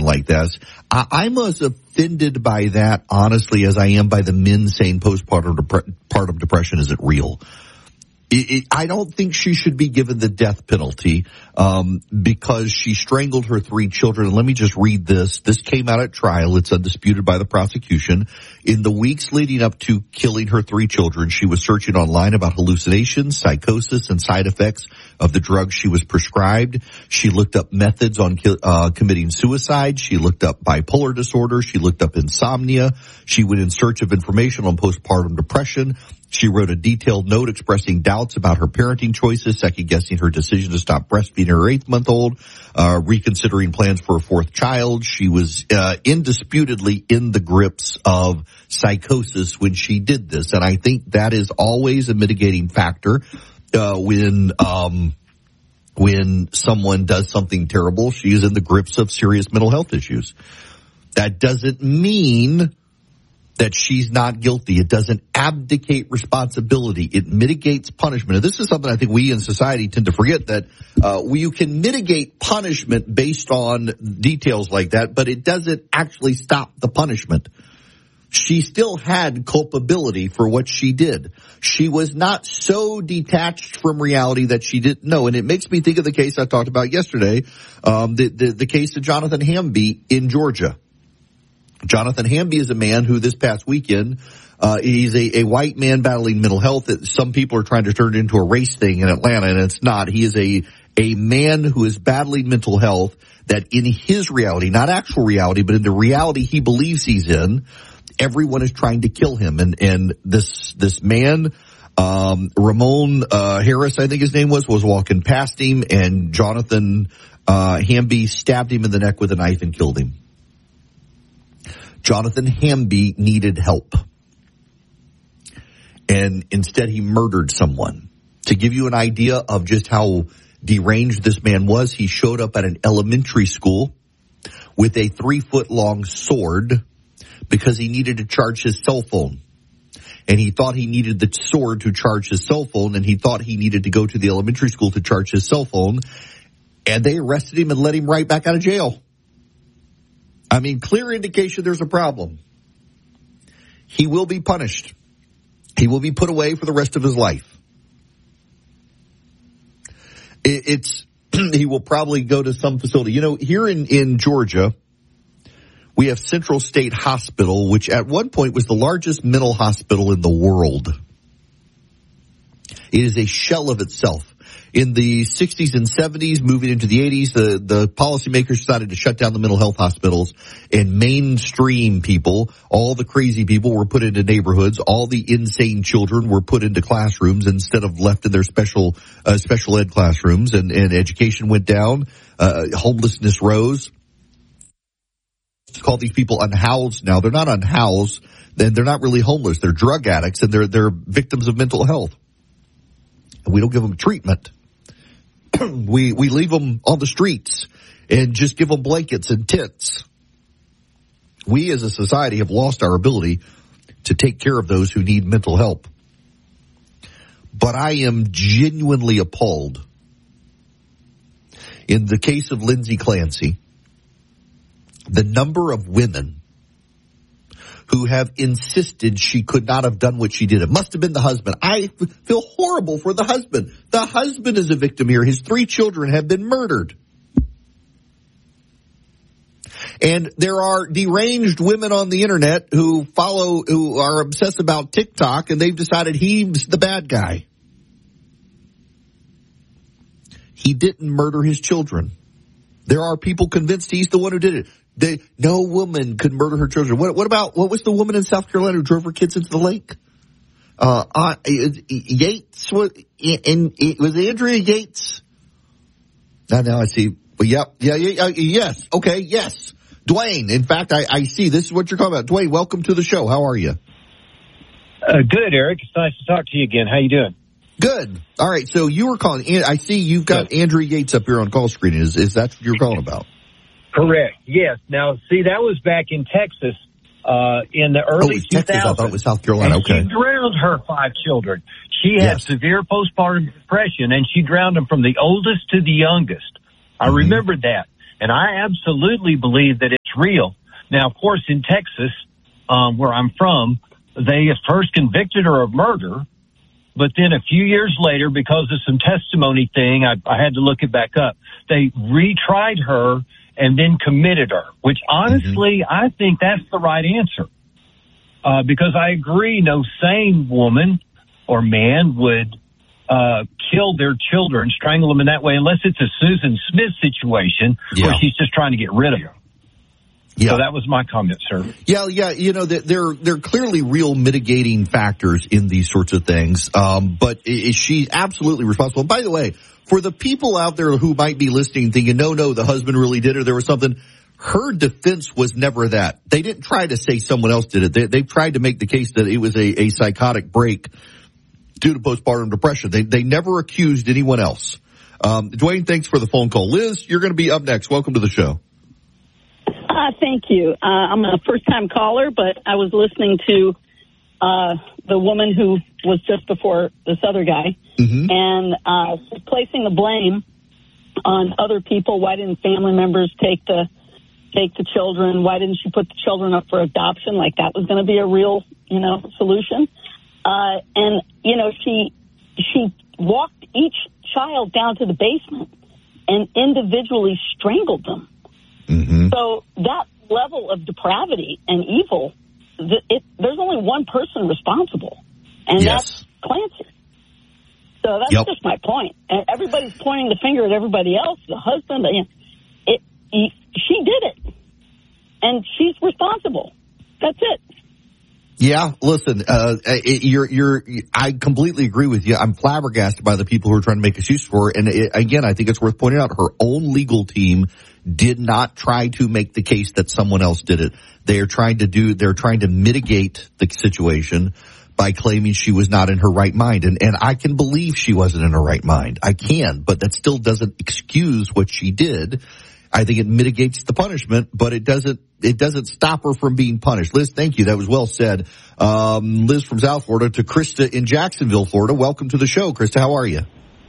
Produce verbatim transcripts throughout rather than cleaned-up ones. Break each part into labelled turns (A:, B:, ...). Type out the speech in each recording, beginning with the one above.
A: like this. I, I'm as offended by that, honestly, as I am by the men saying postpartum dep- partum depression isn't real. It, it, I don't think she should be given the death penalty um, because she strangled her three children. And let me just read this. This came out at trial. It's undisputed by the prosecution. In the weeks leading up to killing her three children, she was searching online about hallucinations, psychosis, and side effects of the drugs she was prescribed. She looked up methods on uh, committing suicide. She looked up bipolar disorder. She looked up insomnia. She went in search of information on postpartum depression. She wrote a detailed note expressing doubts about her parenting choices, second-guessing her decision to stop breastfeeding her eighth-month-old, uh, reconsidering plans for a fourth child. She was uh, indisputably in the grips of psychosis when she did this, and I think that is always a mitigating factor uh, when um, when someone does something terrible. She is in the grips of serious mental health issues. That doesn't mean that she's not guilty. It doesn't abdicate responsibility. It mitigates punishment. And this is something I think we in society tend to forget, that uh, we, you can mitigate punishment based on details like that, but it doesn't actually stop the punishment. She still had culpability for what she did. She was not so detached from reality that she didn't know. And it makes me think of the case I talked about yesterday, um, the, the, the case of Jonathan Hamby in Georgia. Jonathan Hamby is a man who this past weekend, uh, he's a, a white man battling mental health. Some people are trying to turn it into a race thing in Atlanta, and it's not. He is a, a man who is battling mental health that in his reality, not actual reality, but in the reality he believes he's in, everyone is trying to kill him. And, and this, this man, um, Ramon, uh, Harris, I think his name was, was walking past him, and Jonathan, uh, Hamby stabbed him in the neck with a knife and killed him. Jonathan Hamby needed help, and instead he murdered someone. To give you an idea of just how deranged this man was, he showed up at an elementary school with a three-foot-long sword because he needed to charge his cell phone. And he thought he needed the sword to charge his cell phone, and he thought he needed to go to the elementary school to charge his cell phone. And they arrested him and let him right back out of jail. I mean, clear indication there's a problem. He will be punished. He will be put away for the rest of his life. It, it's he will probably go to some facility. You know, here in, in Georgia, we have Central State Hospital, which at one point was the largest mental hospital in the world. It is a shell of itself. In the sixties and seventies, moving into the eighties, the, the policymakers decided to shut down the mental health hospitals, and mainstream people, all the crazy people, were put into neighborhoods. All the insane children were put into classrooms instead of left in their special uh, special ed classrooms, and, and education went down. Uh, homelessness rose. Call these people unhoused now. They're not unhoused. Then they're not really homeless. They're drug addicts, and they're they're victims of mental health. And we don't give them treatment. We we leave them on the streets and just give them blankets and tents. We as a society have lost our ability to take care of those who need mental help. But I am genuinely appalled. In the case of Lindsay Clancy, the number of women who have insisted she could not have done what she did. It must have been the husband. I feel horrible for the husband. The husband is a victim here. His three children have been murdered. And there are deranged women on the internet who follow, who are obsessed about TikTok, and they've decided he's the bad guy. He didn't murder his children. There are people convinced he's the one who did it. They, no woman could murder her children. What, what about, what was the woman in South Carolina who drove her kids into the lake? Uh, uh Yates, was, and it was Andrea Yates. Now, now I see. Well, yep, yeah, yeah, uh, yes, okay, yes. Dwayne, in fact, I, I see. This is what you're talking about. Dwayne, welcome to the show. How are you?
B: Uh, good, Eric. It's nice to talk to you again. How you doing?
A: Good. All right, so you were calling. I see you've got good. Andrea Yates up here on call screen. Is, is that what you're calling about?
B: Correct. Yes. Now, see, that was back in Texas uh, in the early
A: oh, two thousands. Texas. I thought it was South Carolina.
B: And
A: okay.
B: She drowned her five children. She had
A: yes.
B: severe postpartum depression, and she drowned them from the oldest to the youngest. I mm-hmm. remembered that. And I absolutely believe that it's real. Now, of course, in Texas, um, where I'm from, they at first convicted her of murder, but then a few years later, because of some testimony thing, I, I had to look it back up. They retried her and then committed her, which honestly, mm-hmm. I think that's the right answer. Uh, because I agree, no sane woman or man would uh, kill their children, strangle them in that way, unless it's a Susan Smith situation yeah. where she's just trying to get rid of them. Yeah. So that was my comment, sir.
A: Yeah, yeah, you know, there there are clearly real mitigating factors in these sorts of things, um, but is she absolutely responsible? And by the way, for the people out there who might be listening thinking, no, no, the husband really did it, or there was something, her defense was never that. They didn't try to say someone else did it. They, they tried to make the case that it was a, a psychotic break due to postpartum depression. They they never accused anyone else. Um, Dwayne, thanks for the phone call. Liz, you're going to be up next. Welcome to the show.
C: Uh, thank you. Uh, I'm a first-time caller, but I was listening to uh, the woman who was just before this other guy, mm-hmm. and uh, placing the blame on other people. Why didn't family members take the take the children? Why didn't she put the children up for adoption? Like that was going to be a real, you know, solution. Uh, and you know, she she walked each child down to the basement and individually strangled them. Mm-hmm. So that level of depravity and evil, it, it, there's only one person responsible, and yes. that's Clancy. So that's yep. just my point. And everybody's pointing the finger at everybody else, the husband. You know, it, he, she did it, and she's responsible. That's it.
A: Yeah, listen, uh, it, you're, you're, I completely agree with you. I'm flabbergasted by the people who are trying to make excuses for her. And it, again, I think it's worth pointing out her own legal team did not try to make the case that someone else did it. They are trying to do, they're trying to mitigate the situation by claiming she was not in her right mind. And, and I can believe she wasn't in her right mind. I can, but that still doesn't excuse what she did. I think it mitigates the punishment, but it doesn't, it doesn't stop her from being punished. Liz, thank you. That was well said. Um, Liz from South Florida to Krista in Jacksonville, Florida. Welcome to the show. Krista, how are you?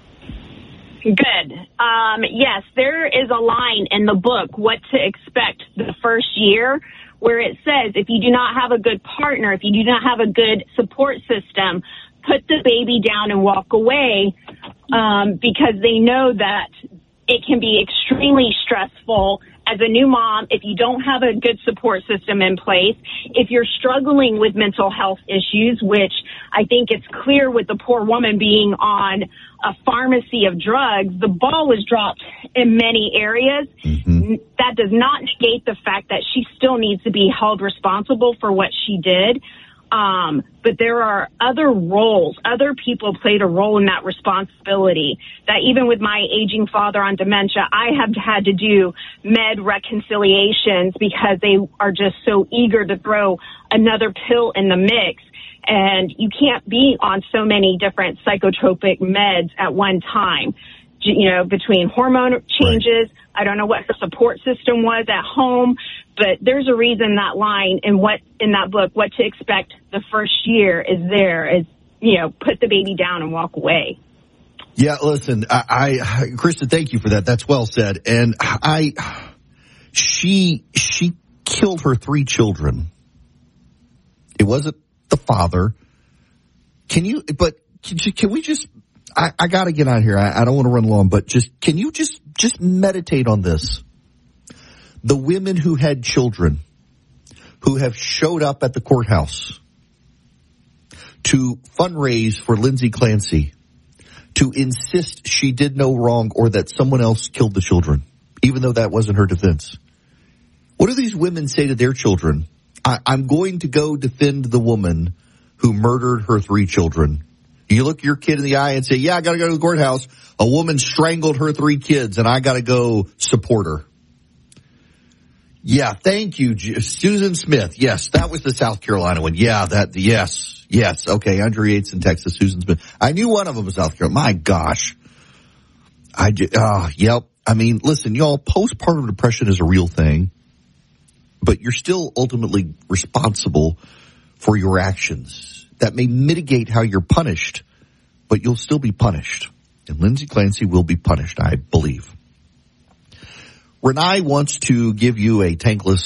D: Good. Um, yes, there is a line in the book, What to Expect the First Year, where it says if you do not have a good partner, if you do not have a good support system, put the baby down and walk away, um, because they know that it can be extremely stressful as a new mom if you don't have a good support system in place. If you're struggling with mental health issues, which I think it's clear with the poor woman being on a pharmacy of drugs, the ball was dropped in many areas. Mm-hmm. That does not negate the fact that she still needs to be held responsible for what she did. Um, but there are other roles, other people played a role in that responsibility, that even with my aging father on dementia, I have had to do med reconciliations because they are just so eager to throw another pill in the mix. And you can't be on so many different psychotropic meds at one time, you know, between hormone changes. Right. I don't know what her support system was at home, but there's a reason that line in what in that book, What to Expect the First Year, is there, is, you know, put the baby down and walk away.
A: Yeah, listen, I, I Krista, thank you for that. That's well said. And I, she, she killed her three children. It wasn't the father. Can you, but can, can we just, I, I gotta get out of here. I, I don't want to run long, but just, can you just, just meditate on this? The women who had children, who have showed up at the courthouse to fundraise for Lindsay Clancy, to insist she did no wrong or that someone else killed the children, even though that wasn't her defense. What do these women say to their children? I, I'm going to go defend the woman who murdered her three children. You look your kid in the eye and say, yeah, I got to go to the courthouse. A woman strangled her three kids and I got to go support her. Yeah, thank you, Susan Smith. Yes, that was the South Carolina one. Yeah, that, yes, yes. Okay, Andrea Yates in Texas, Susan Smith. I knew one of them was South Carolina. My gosh. I, uh, yep. I mean, listen, y'all, postpartum depression is a real thing, but you're still ultimately responsible for your actions. That may mitigate how you're punished, but you'll still be punished. And Lindsay Clancy will be punished, I believe. Renai wants to give you a tankless